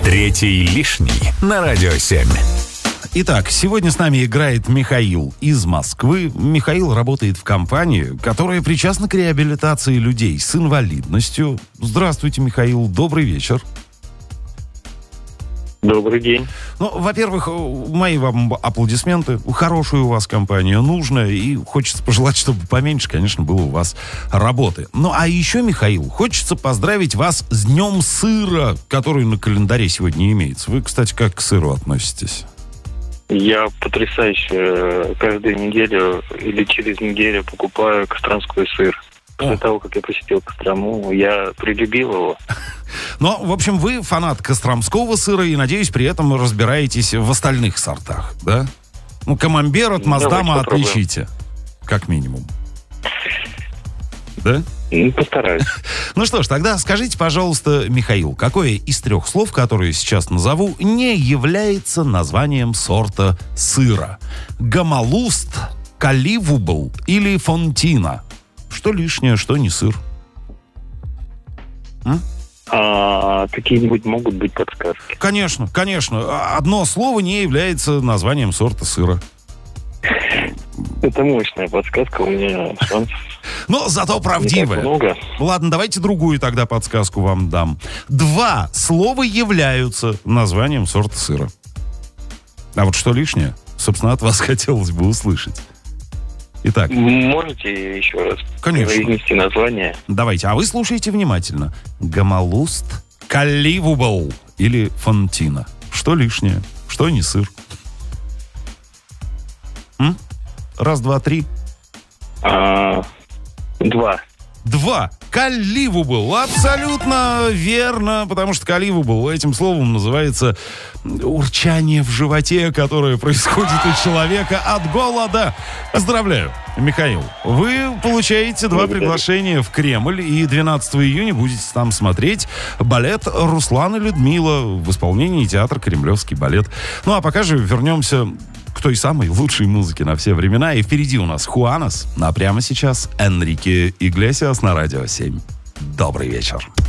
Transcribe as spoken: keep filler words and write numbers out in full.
Третий лишний на Радио семь. Итак, сегодня с нами играет Михаил из Москвы. Михаил работает в компании, которая причастна к реабилитации людей с инвалидностью. Здравствуйте, Михаил, добрый вечер. Добрый день. Ну, во-первых, мои вам аплодисменты. Хорошая у вас компания, нужная, и хочется пожелать, чтобы поменьше, конечно, было у вас работы. Ну, а еще, Михаил, хочется поздравить вас с Днем сыра, который на календаре сегодня имеется. Вы, кстати, как к сыру относитесь? Я потрясающе каждую неделю или через неделю покупаю костромской сыр. После О. того, как я посетил Кострому, я прилюбил его. Ну, в общем, вы фанат костромского сыра и, надеюсь, при этом разбираетесь в остальных сортах, да? Ну, камамбер от Маздама Давайте попробуем. отличите, как минимум. Да? Ну, постараюсь. Ну что ж, тогда скажите, пожалуйста, Михаил, какое из трех слов, которые сейчас назову, не является названием сорта сыра? Гамалуст, каливубл или фонтина? Что лишнее, что не сыр? М? А какие-нибудь могут быть подсказки? Конечно, конечно. Одно слово не является названием сорта сыра. Это мощная подсказка, у меня шанс Но зато не так правдивая. много. Ладно, давайте другую тогда подсказку вам дам. Два слова являются названием сорта сыра. А вот что лишнее, собственно, от вас хотелось бы услышать. Итак, Можете еще раз Конечно. произнести название? давайте. А вы слушайте внимательно. Гамалуст, каливубл или фонтина. Что лишнее, что не сыр. М? Раз, два, три. А, два. Два. Каливубл. Абсолютно верно, потому что каливубл этим словом называется урчание в животе, которое происходит у человека от голода. Поздравляю, Михаил. Вы получаете два Благодарю. приглашения в Кремль, и двенадцатого июня будете там смотреть балет «Руслан и Людмила» в исполнении театра «Кремлевский балет». Ну, а пока же вернемся к той самой лучшей музыке на все времена. И впереди у нас Хуанос, а прямо сейчас Энрике Иглесиас на Радио семь. Добрый вечер.